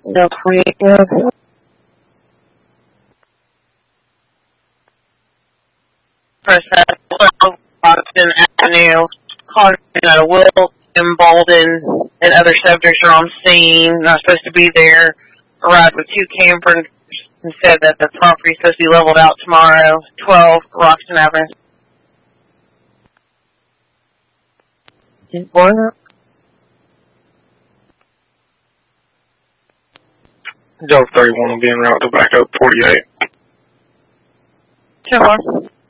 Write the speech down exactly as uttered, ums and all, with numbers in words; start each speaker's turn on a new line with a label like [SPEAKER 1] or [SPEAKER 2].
[SPEAKER 1] No, twenty-eight. twelve Boston Avenue. Calling out of Wilson, Bolden, and other subjects are on scene. Not supposed to be there. Arrived with two campers and said that the property is supposed to be leveled out tomorrow. twelve Roxton Avenue. What?
[SPEAKER 2] Delta thirty-one will be en route to back up forty-eight.
[SPEAKER 1] Sure.